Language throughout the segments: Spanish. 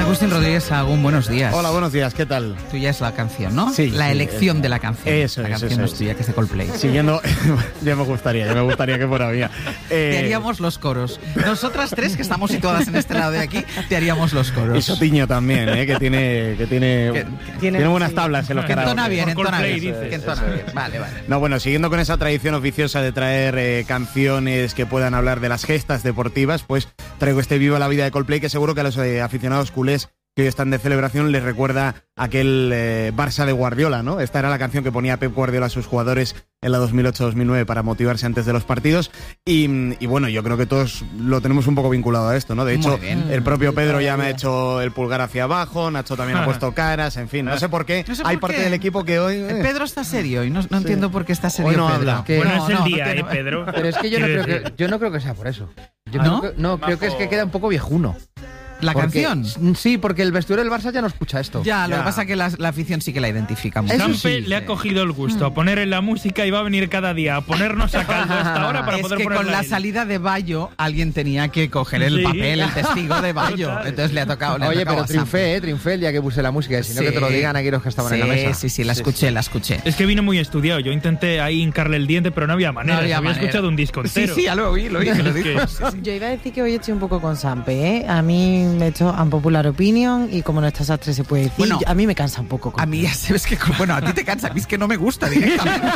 Agustín Rodríguez Sahagún, buenos días. Hola, buenos días, ¿qué tal? Tuya es la canción, ¿no? Sí. La elección de la canción. Eso la es, canción eso no es es. tuya, que es de Coldplay. Siguiendo, ya me gustaría que fuera mía. Te haríamos los coros. Nosotras tres, que estamos situadas en este lado de aquí, te haríamos los coros. Y Sotiño también, que tiene buenas tablas en los Que entona karaoke. bien, entona Coldplay, bien. dices. Que entona bien. Vale. No, bueno, siguiendo con esa tradición oficiosa de traer canciones que puedan hablar de las gestas deportivas, pues traigo este Viva la vida de Coldplay, que seguro que a los aficionados culés que hoy están de celebración les recuerda aquel Barça de Guardiola, ¿no? Esta era la canción que ponía Pep Guardiola a sus jugadores en la 2008-2009 para motivarse antes de los partidos y bueno, yo creo que todos lo tenemos un poco vinculado a esto, ¿no? De hecho, el propio Pedro ya me ha hecho el pulgar hacia abajo, Nacho también ha puesto caras, en fin, no sé por qué. No sé Hay por parte qué. del equipo que hoy... Pedro está serio y no entiendo por qué está serio. Hoy no Pedro. habla. Que- Bueno, es el no día, tiene- Pedro. Pero es que yo no creo que sea por eso. Yo ¿No? creo que es que queda un poco viejuno. La Porque- canción. Sí, porque el vestuario del Barça ya no escucha esto. Ya, lo Ya. que pasa es que la afición sí que la identifica mucho. Eso Sampe sí. le ha cogido el gusto a poner en la música y va a venir cada día a ponernos a caldo a esta hora para Es poder que con ponerla la él. salida de Bayo alguien tenía que coger el Sí. papel, el testigo de Bayo. Total. Entonces le ha tocado. le ha Oye, tocado pero a Sampe. triunfé el día que puse la música. Si no, Sí. que te lo digan aquí los que estaban en la mesa. Sí, la escuché. Es que vino muy estudiado. Yo intenté ahí hincarle el diente, pero no había manera. No había había manera. escuchado un disco entero. Sí, ya lo oí, me lo Es dijo. que- Sí, sí. Yo iba a decir que hoy estoy un poco con Sampe, ¿eh? A mí me he hecho unpopular opinion y como no está sastre se puede decir, Bueno, a mí me cansa un poco. A mí ya sabes que, bueno, a ti te cansa, a mí es que no me gusta directamente.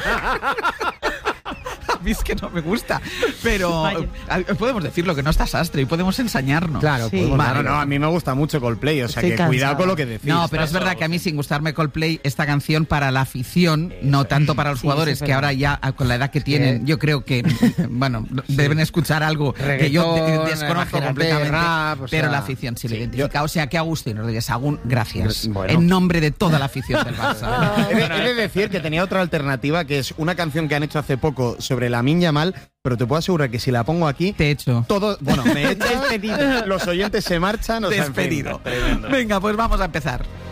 A mí es que no me gusta. Pero podemos decirlo, que no está sastre y podemos ensañarnos. Claro, Sí. podemos- Vale. No, a mí me gusta mucho Coldplay, o sea Estoy que cansada. cuidado con lo que decís. No, pero es verdad que a mí, sin gustarme Coldplay, esta canción para la afición, no tanto para los Sí, jugadores, eso es que verdad. ahora ya con la edad que tienen, yo creo que, bueno, deben escuchar algo que yo Reggaetón, desconozco imagínate, completamente, rap, o pero sea, la afición sí lo identifica. O sea que Agustín Rodríguez Sahagún, gracias. Bueno. En nombre de toda la afición del Barça. He de decir que tenía otra alternativa, que es una canción que han hecho hace poco sobre Lamine Yamal, pero te puedo asegurar que si la pongo aquí, Te he hecho. todo, bueno, me he despedido, los oyentes se marchan, o sea, en fin, Despedido. tremendo. Venga, pues vamos a empezar.